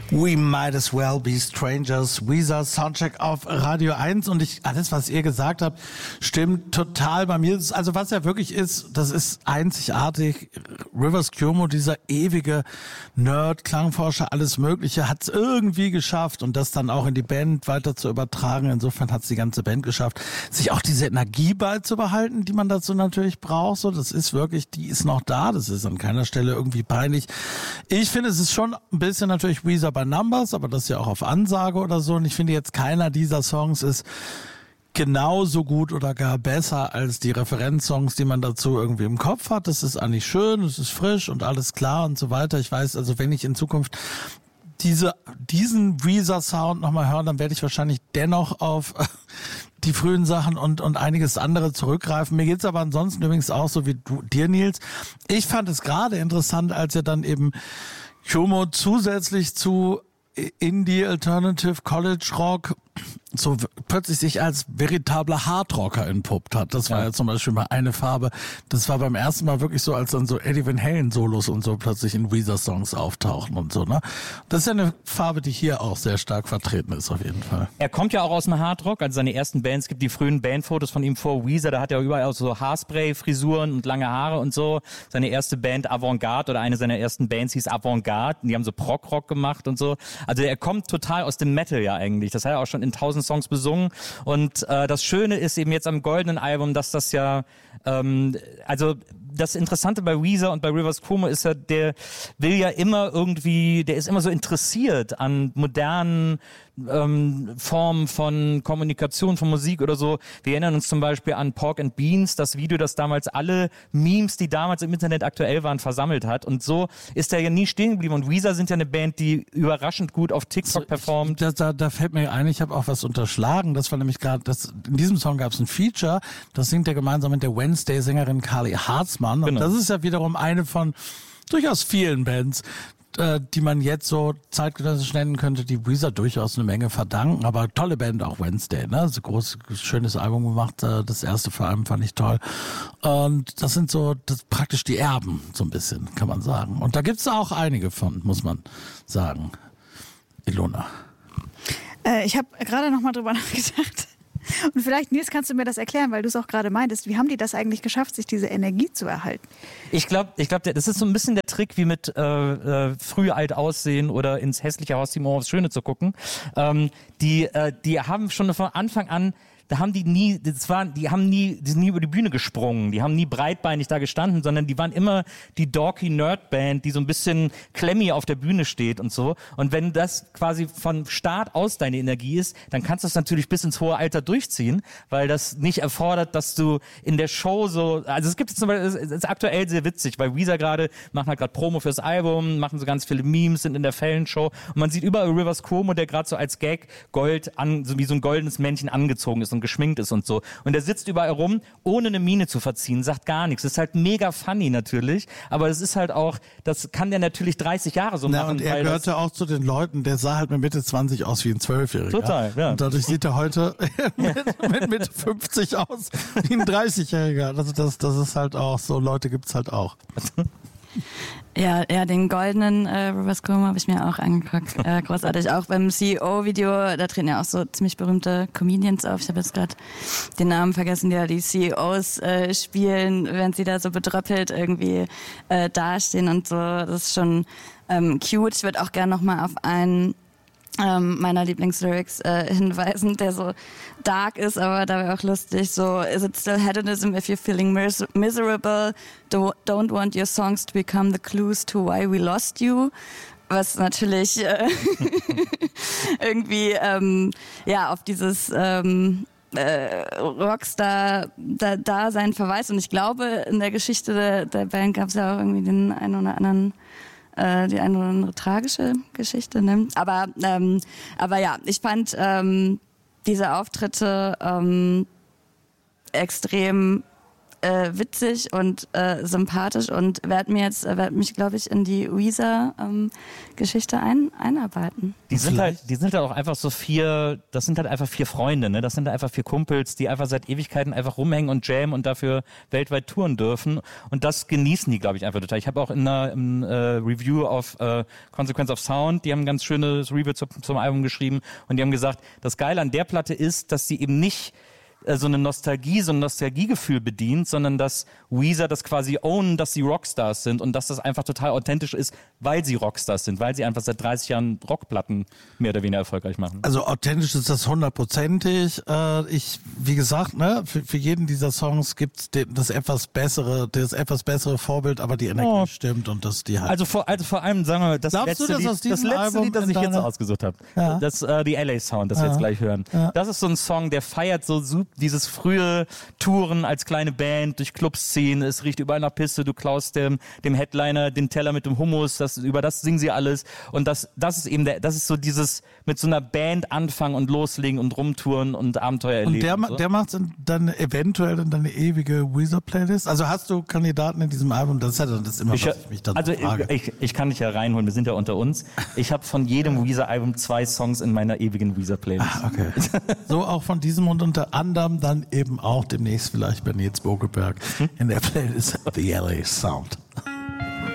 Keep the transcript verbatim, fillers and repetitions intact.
We might as well be strangers. Weezer, Soundcheck auf Radio eins. Und ich, alles, was ihr gesagt habt, stimmt total bei mir. Also was ja wirklich ist, das ist einzigartig. Rivers Cuomo, dieser ewige Nerd, Klangforscher, alles Mögliche, hat es irgendwie geschafft und das dann auch in die Band weiter zu übertragen. Insofern hat es die ganze Band geschafft, sich auch diese Energie beizubehalten, die man dazu natürlich braucht. So, das ist wirklich, die ist noch da. Das ist an keiner Stelle irgendwie peinlich. Ich finde, es ist schon ein bisschen natürlich Weezer bei Numbers, aber das ist ja auch auf Ansage oder so. Und ich finde jetzt, keiner dieser Songs ist genauso gut oder gar besser als die Referenzsongs, die man dazu irgendwie im Kopf hat. Das ist eigentlich schön, es ist frisch und alles klar und so weiter. Ich weiß, also wenn ich in Zukunft diese, diesen Weezer-Sound nochmal höre, dann werde ich wahrscheinlich dennoch auf die frühen Sachen und, und einiges andere zurückgreifen. Mir geht's aber ansonsten übrigens auch so wie du, dir, Nils. Ich fand es gerade interessant, als er dann eben Cuomo zusätzlich zu Indie, Alternative, College Rock so plötzlich sich als veritabler Hardrocker entpuppt hat. Das war ja. ja zum Beispiel mal eine Farbe. Das war beim ersten Mal wirklich so, als dann so Eddie Van Halen Solos und so plötzlich in Weezer-Songs auftauchten und so, ne? Das ist ja eine Farbe, die hier auch sehr stark vertreten ist, auf jeden Fall. Er kommt ja auch aus dem Hardrock, also seine ersten Bands, gibt die frühen Bandfotos von ihm vor Weezer, da hat er überall auch so Haarspray-Frisuren und lange Haare und so. Seine erste Band Avantgarde oder eine seiner ersten Bands hieß Avantgarde, die haben so Prog-Rock gemacht und so. Also er kommt total aus dem Metal ja eigentlich. Das hat er auch schon in tausend Songs besungen. Und äh, das Schöne ist eben jetzt am goldenen Album, dass das ja, ähm, also das Interessante bei Weezer und bei Rivers Cuomo ist ja, der will ja immer irgendwie, der ist immer so interessiert an modernen ähm, Formen von Kommunikation, von Musik oder so. Wir erinnern uns zum Beispiel an Pork and Beans, das Video, das damals alle Memes, die damals im Internet aktuell waren, versammelt hat. Und so ist er ja nie stehen geblieben. Und Weezer sind ja eine Band, die überraschend gut auf TikTok so, performt. Da, da, da fällt mir ein, ich habe auch was unterschlagen. Das war nämlich gerade, in diesem Song gab es ein Feature, das singt er gemeinsam mit der Wednesday-Sängerin Carly Hartzman. Genau. Und das ist ja wiederum eine von durchaus vielen Bands, äh, die man jetzt so zeitgenössisch nennen könnte, die Weezer durchaus eine Menge verdanken. Aber tolle Band, auch Wednesday, ne? Also großes, schönes Album gemacht. Äh, das erste vor allem fand ich toll. Und das sind so das praktisch die Erben, so ein bisschen, kann man sagen. Und da gibt's auch einige von, muss man sagen. Ilona. Äh, ich habe gerade noch mal drüber nachgedacht. Und vielleicht, Nils, kannst du mir das erklären, weil du es auch gerade meintest. Wie haben die das eigentlich geschafft, sich diese Energie zu erhalten? Ich glaube, ich glaub, das ist so ein bisschen der Trick, wie mit äh, äh, früh alt aussehen oder ins hässliche Haus Timor aufs Schöne zu gucken. Ähm, die, äh, die haben schon von Anfang an, da haben die nie, das waren, die haben nie, die sind nie über die Bühne gesprungen, die haben nie breitbeinig da gestanden, sondern die waren immer die dorky Nerd-Band, die so ein bisschen klemmy auf der Bühne steht und so. Und wenn das quasi von Start aus deine Energie ist, dann kannst du es natürlich bis ins hohe Alter durchziehen, weil das nicht erfordert, dass du in der Show so, also es gibt zum Beispiel, es ist aktuell sehr witzig, weil Weezer gerade machen halt gerade Promo fürs Album, machen so ganz viele Memes, sind in der Fallenshow und man sieht überall Rivers Cuomo, der gerade so als Gag Gold an, so wie so ein goldenes Männchen angezogen ist und geschminkt ist und so. Und der sitzt überall rum, ohne eine Miene zu verziehen, sagt gar nichts. Das ist halt mega funny natürlich, aber es ist halt auch, das kann der natürlich dreißig Jahre so Na, machen. Und er gehörte auch zu den Leuten, der sah halt mit Mitte zwanzig aus wie ein Zwölfjähriger. Total, ja. Und dadurch sieht er heute mit, mit Mitte fünfzig aus wie ein dreißigjähriger. Also das, das ist halt auch, so Leute gibt's halt auch. Ja, ja, den goldenen äh, Rivers Cuomo habe ich mir auch angeguckt. Äh, großartig. Auch beim C E O-Video, da treten ja auch so ziemlich berühmte Comedians auf. Ich habe jetzt gerade den Namen vergessen, die ja die C E Os äh, spielen, während sie da so bedröppelt irgendwie äh, dastehen und so. Das ist schon ähm, cute. Ich würde auch gerne nochmal auf einen ähm, meiner Lieblingslyrics äh, hinweisen, der so dark ist, aber dabei auch lustig. So, is it still hedonism if you're feeling mis- miserable? Do- don't want your songs to become the clues to why we lost you? Was natürlich äh, irgendwie ähm, ja auf dieses ähm, äh, Rockstar-Dasein verweist. Und ich glaube, in der Geschichte der, der Band gab es ja auch irgendwie den einen oder anderen äh, die eine oder andere tragische Geschichte, ne? Aber, ähm, aber ja, ich fand ähm, diese Auftritte ähm, extrem äh, witzig und äh, sympathisch und werde mir jetzt, äh, werd mich, glaube ich, in die Weezer-Geschichte ähm, ein, einarbeiten. Die sind halt, die sind halt auch einfach so vier, das sind halt einfach vier Freunde, ne? Das sind halt einfach vier Kumpels, die einfach seit Ewigkeiten einfach rumhängen und jammen und dafür weltweit touren dürfen. Und das genießen die, glaube ich, einfach total. Ich habe auch in einer im, äh, Review auf äh, Consequence of Sound, die haben ein ganz schönes Review zu, zum Album geschrieben und die haben gesagt, das Geile an der Platte ist, dass sie eben nicht so eine Nostalgie, so ein Nostalgiegefühl bedient, sondern dass Weezer das quasi ownen, dass sie Rockstars sind und dass das einfach total authentisch ist, weil sie Rockstars sind, weil sie einfach seit dreißig Jahren Rockplatten mehr oder weniger erfolgreich machen. Also authentisch ist das hundertprozentig. Äh, ich, wie gesagt, ne, für, für jeden dieser Songs gibt's das etwas bessere, das etwas bessere Vorbild, aber die Energie Oh. stimmt und das die halt. Also vor, also vor allem, sagen wir mal, das Glaubst letzte du, dass Lied, aus diesem das letzte Album Lied, das in ich jetzt deiner- ausgesucht habe, Ja. das äh, die L A Sound, das wir Ja. jetzt gleich hören. Ja. Das ist so ein Song, der feiert so super dieses frühe Touren als kleine Band durch Clubs ziehen. Es riecht überall nach Pisse. Du klaust dem, dem Headliner den Teller mit dem Hummus. Das, über das singen sie alles. Und das, das ist eben der, das ist so dieses mit so einer Band anfangen und loslegen und rumtouren und Abenteuer erleben. Und der, ma- so. der macht dann eventuell in deine ewige Weezer-Playlist? Also hast du Kandidaten in diesem Album? Das ist ja dann das immer, Ich, was ich mich dann also frage. ich, ich kann dich ja reinholen, wir sind ja unter uns. Ich habe von jedem Weezer-Album zwei Songs in meiner ewigen Weezer-Playlist. Ah, okay. So auch von diesem und unter anderem dann eben auch demnächst vielleicht bei Nils Bogelberg in der Playlist The L A Sound.